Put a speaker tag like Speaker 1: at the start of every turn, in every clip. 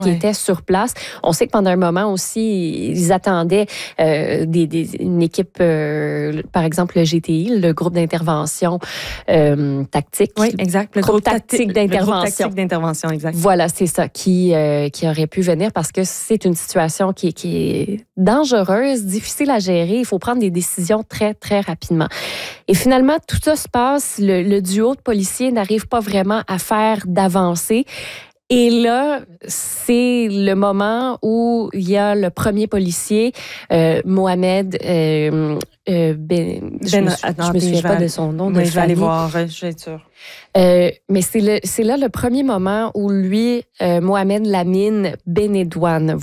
Speaker 1: qui étaient sur place. On sait que pendant un moment aussi, ils attendaient une équipe, par exemple le GTI, le groupe d'intervention tactique.
Speaker 2: Oui, exact.
Speaker 1: Le groupe tactique d'intervention.
Speaker 2: Le groupe tactique d'intervention, exact.
Speaker 1: Voilà, c'est ça, qui aurait pu venir parce que c'est une situation qui est dangereuse, difficile à gérer. Il faut prendre des décisions très, très rapidement. Et finalement, tout ça se passe. Le duo de policiers n'arrive pas vraiment à faire d'avancée. Et là, c'est le moment où il y a le premier policier, Mohamed je me souviens pas de son nom.
Speaker 2: Je vais aller voir, je vais être sûre.
Speaker 1: Mais c'est là le premier moment où lui, Mohamed Lamine Benredouane,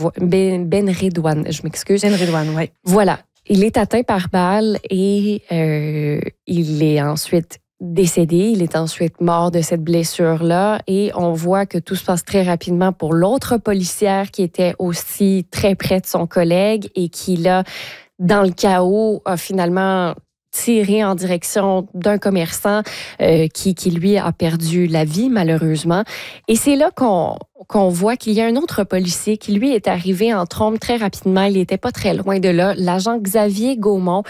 Speaker 1: je m'excuse.
Speaker 2: Benredouane, oui.
Speaker 1: Voilà. Il est atteint par balle et il est ensuite décédé. Il est ensuite mort de cette blessure-là et on voit que tout se passe très rapidement pour l'autre policière qui était aussi très près de son collègue et qui, là, dans le chaos, a finalement tiré en direction d'un commerçant qui, lui, a perdu la vie, malheureusement. Et c'est là qu'on voit qu'il y a un autre policier qui, lui, est arrivé en trombe très rapidement. Il n'était pas très loin de là. L'agent Xavier Gaumont,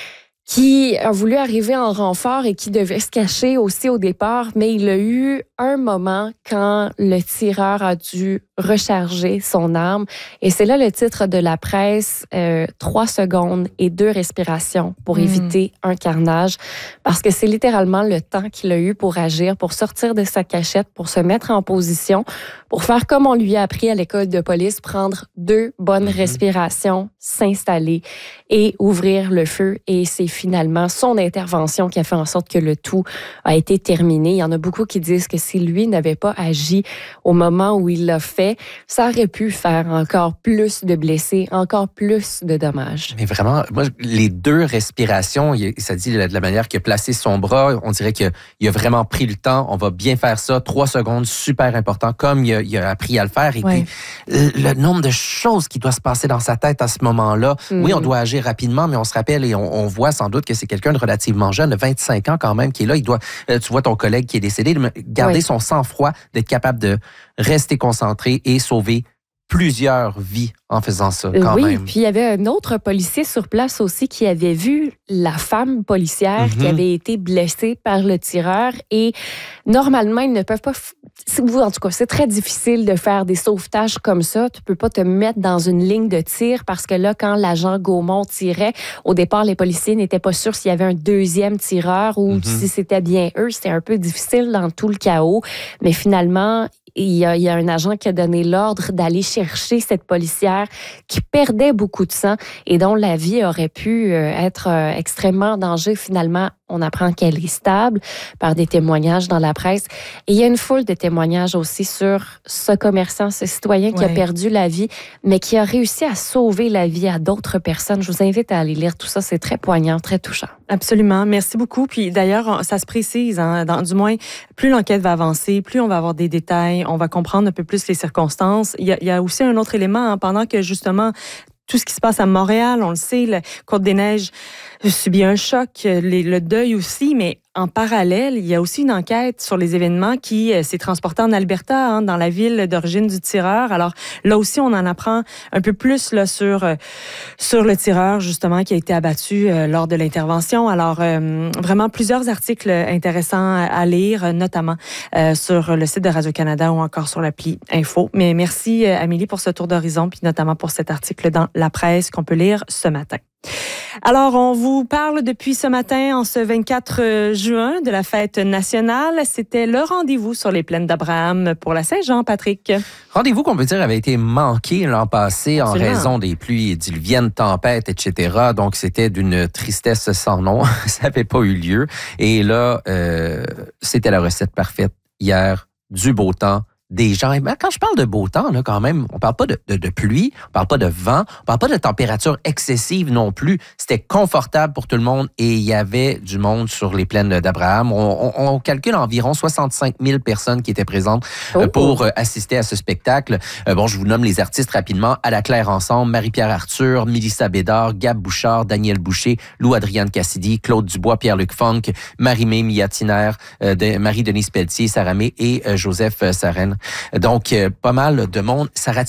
Speaker 1: qui a voulu arriver en renfort et qui devait se cacher aussi au départ, mais il a eu un moment quand le tireur a dû recharger son arme. Et c'est là le titre de la presse, 3 secondes et 2 respirations pour éviter un carnage. Parce que c'est littéralement le temps qu'il a eu pour agir, pour sortir de sa cachette, pour se mettre en position, pour faire comme on lui a appris à l'école de police, prendre 2 bonnes respirations, s'installer et ouvrir le feu. Et c'est finalement son intervention qui a fait en sorte que le tout a été terminé. Il y en a beaucoup qui disent que si lui n'avait pas agi au moment où il l'a fait, ça aurait pu faire encore plus de blessés, encore plus de dommages.
Speaker 3: Mais vraiment, moi, les 2 respirations, ça dit de la manière qu'il a placé son bras, on dirait qu'il a vraiment pris le temps. On va bien faire ça. 3 secondes, super important, comme il a appris à le faire. Et puis, le nombre de choses qui doivent se passer dans sa tête à ce moment-là. Oui, on doit agir rapidement, mais on se rappelle et on voit sans doute que c'est quelqu'un de relativement jeune, de 25 ans quand même, qui est là. Il doit, tu vois ton collègue qui est décédé, garder son sang-froid, d'être capable de rester concentré et sauver plusieurs vies en faisant ça, quand même.
Speaker 1: Oui, puis il y avait un autre policier sur place aussi qui avait vu la femme policière qui avait été blessée par le tireur et normalement, ils ne peuvent pas... En tout cas, c'est très difficile de faire des sauvetages comme ça. Tu peux pas te mettre dans une ligne de tir parce que là, quand l'agent Gaumont tirait, au départ, les policiers n'étaient pas sûrs s'il y avait un deuxième tireur ou si c'était bien eux. C'était un peu difficile dans tout le chaos. Mais finalement, il y a un agent qui a donné l'ordre d'aller chercher cette policière qui perdait beaucoup de sang et dont la vie aurait pu être extrêmement en danger. Finalement, on apprend qu'elle est stable par des témoignages dans la presse. Et il y a une foule de témoignages aussi sur ce commerçant, ce citoyen qui a perdu la vie, mais qui a réussi à sauver la vie à d'autres personnes. Je vous invite à aller lire tout ça. C'est très poignant, très touchant.
Speaker 2: Absolument. Merci beaucoup. Puis d'ailleurs, ça se précise, du moins, plus l'enquête va avancer, plus on va avoir des détails, on va comprendre un peu plus les circonstances. Il y a aussi un autre élément, pendant que justement, tout ce qui se passe à Montréal, on le sait, la Côte-des-Neiges subit un choc, le deuil aussi, mais en parallèle, il y a aussi une enquête sur les événements qui s'est transportée en Alberta, dans la ville d'origine du tireur. Alors là aussi, on en apprend un peu plus là, sur le tireur, justement, qui a été abattu lors de l'intervention. Alors, vraiment, plusieurs articles intéressants à lire, notamment sur le site de Radio-Canada ou encore sur l'appli Info. Mais merci, Amélie, pour ce tour d'horizon, puis notamment pour cet article dans la presse qu'on peut lire ce matin. Alors, on vous parle depuis ce matin, en ce 24 juin, de la fête nationale. C'était le rendez-vous sur les plaines d'Abraham pour la Saint-Jean, Patrick.
Speaker 3: Rendez-vous qu'on peut dire avait été manqué l'an passé. Absolument. En raison des pluies diluviennes, tempêtes, etc. Donc, c'était d'une tristesse sans nom. Ça n'avait pas eu lieu. Et là, c'était la recette parfaite hier, du beau temps, des gens. Quand je parle de beau temps, là, quand même, on parle pas de pluie, on parle pas de vent, on parle pas de température excessive non plus. C'était confortable pour tout le monde et il y avait du monde sur les plaines d'Abraham. On calcule environ 65 000 personnes qui étaient présentes pour assister à ce spectacle. Bon, je vous nomme les artistes rapidement. À la Claire Ensemble, Marie-Pierre Arthur, Mélissa Bédard, Gab Bouchard, Daniel Boucher, Lou-Adrienne Cassidy, Claude Dubois, Pierre-Luc Funk, Marie-Mé Miatiner, Marie-Denise Pelletier, Sarah May et Joseph Sarren. Donc, pas mal de monde. Sarah